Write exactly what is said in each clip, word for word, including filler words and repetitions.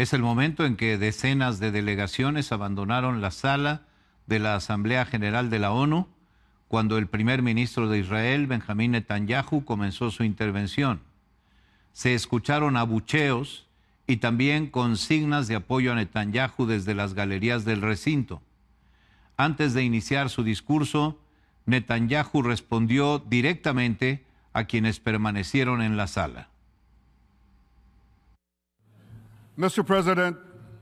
Es el momento en que decenas de delegaciones abandonaron la sala de la Asamblea General de la ONU cuando el primer ministro de Israel, Benjamín Netanyahu, comenzó su intervención. Se escucharon abucheos y también consignas de apoyo a Netanyahu desde las galerías del recinto. Antes de iniciar su discurso, Netanyahu respondió directamente a quienes permanecieron en la sala. Mister President,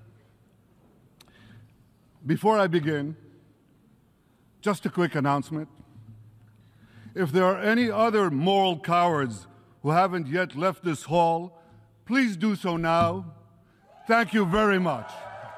before I begin, just a quick announcement. If there are any other moral cowards who haven't yet left this hall, please do so now. Thank you very much.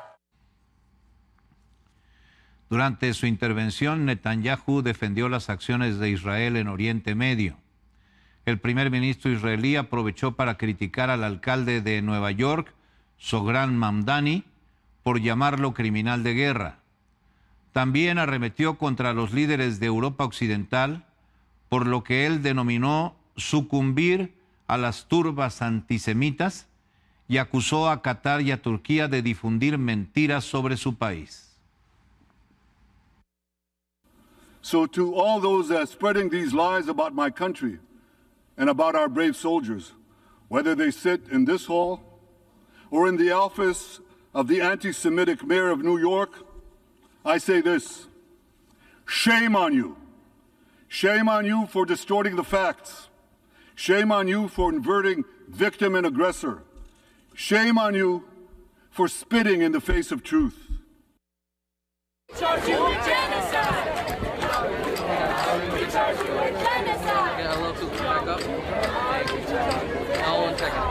Durante su intervención, Netanyahu defendió las acciones de Israel en Oriente Medio. El primer ministro israelí aprovechó para criticar al alcalde de Nueva York, Zohran Mamdani, por llamarlo criminal de guerra. También arremetió contra los líderes de Europa Occidental por lo que él denominó sucumbir a las turbas antisemitas y acusó a Qatar y a Turquía de difundir mentiras sobre su país. So to all those uh, spreading these lies about my country and about our brave soldiers, whether they sit in this hall or in the office of the anti-Semitic mayor of New York, I say this: shame on you. Shame on you for distorting the facts. Shame on you for inverting victim and aggressor. Shame on you for spitting in the face of truth. We charge you with genocide. We charge you with genocide. Yeah, I'll to back up. I'll one second.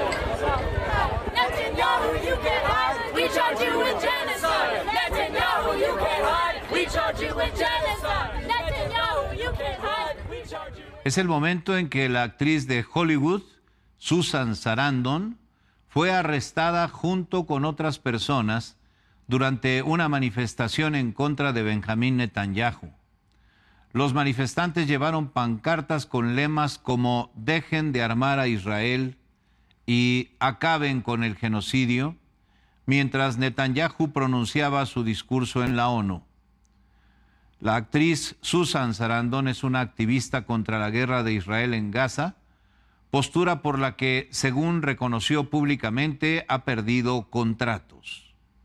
Netanyahu, you can't hide. We charge you with genocide. Netanyahu, you can't hide. We charge you with genocide. Netanyahu, you can't hide. We charge you. Es el momento en que la actriz de Hollywood, Susan Sarandon, fue arrestada junto con otras personas durante una manifestación en contra de Benjamín Netanyahu. Los manifestantes llevaron pancartas con lemas como "Dejen de armar a Israel" y "Acaben con el genocidio", mientras Netanyahu pronunciaba su discurso en la ONU. La actriz Susan Sarandon es una activista contra la guerra de Israel en Gaza, postura por la que, según reconoció públicamente, ha perdido contratos.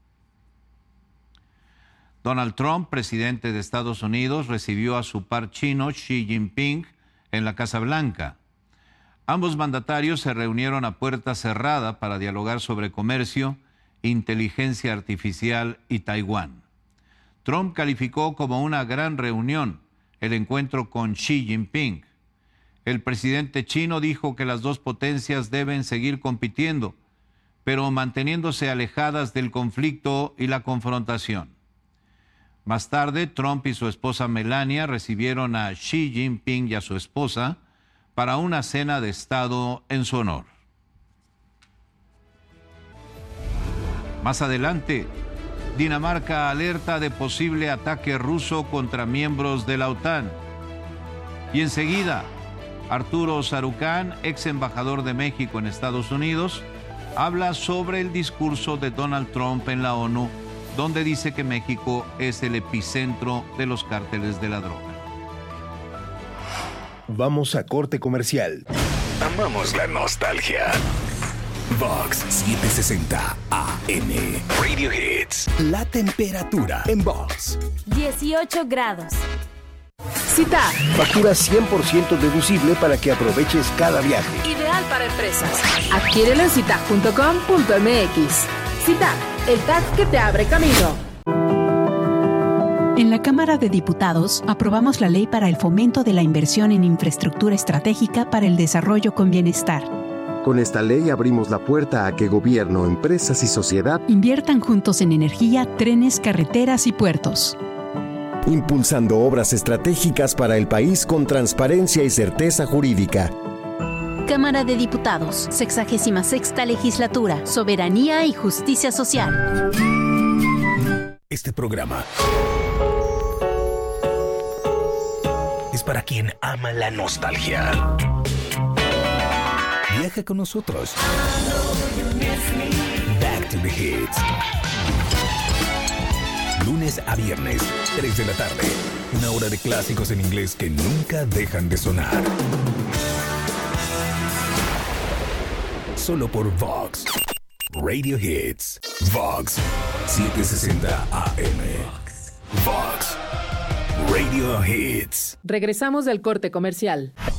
Donald Trump, presidente de Estados Unidos, recibió a su par chino Xi Jinping en la Casa Blanca. Ambos mandatarios se reunieron a puerta cerrada para dialogar sobre comercio, inteligencia artificial y Taiwán. Trump calificó como una gran reunión el encuentro con Xi Jinping. El presidente chino dijo que las dos potencias deben seguir compitiendo, pero manteniéndose alejadas del conflicto y la confrontación. Más tarde, Trump y su esposa Melania recibieron a Xi Jinping y a su esposa para una cena de Estado en su honor. Más adelante, Dinamarca alerta de posible ataque ruso contra miembros de la OTAN. Y enseguida, Arturo Sarucán, ex embajador de México en Estados Unidos, habla sobre el discurso de Donald Trump en la ONU, donde dice que México es el epicentro de los cárteles de la droga. Vamos a corte comercial. Amamos la nostalgia. Vox setecientos sesenta A M. Radio Hits. La temperatura en Vox. dieciocho grados. Cita. Factura cien por ciento deducible para que aproveches cada viaje. Ideal para empresas. Adquiérelo en cita punto com punto m x. Cita, el tag que te abre camino. En la Cámara de Diputados aprobamos la ley para el fomento de la inversión en infraestructura estratégica para el desarrollo con bienestar. Con esta ley abrimos la puerta a que gobierno, empresas y sociedad inviertan juntos en energía, trenes, carreteras y puertos. Impulsando obras estratégicas para el país con transparencia y certeza jurídica. Cámara de Diputados, sexagésima sexta legislatura, soberanía y justicia social. Este programa es para quien ama la nostalgia. Viaja con nosotros. Back to Great Hits. Lunes a viernes, tres de la tarde. Una hora de clásicos en inglés que nunca dejan de sonar. Solo por Vox. Radio Hits. Vox setecientos sesenta A M. Vox Radio Hits. Regresamos del corte comercial.